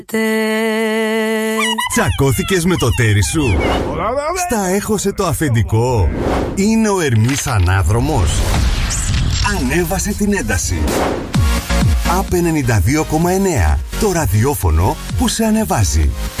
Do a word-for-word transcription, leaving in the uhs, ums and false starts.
Τσακώθηκες με το τέρι σου? Στα έχωσε το αφεντικό? Είναι ο Ερμής ανάδρομος? Ανέβασε την ένταση. Απ ενενήντα δύο κόμμα εννέα, το ραδιόφωνο που σε ανεβάζει.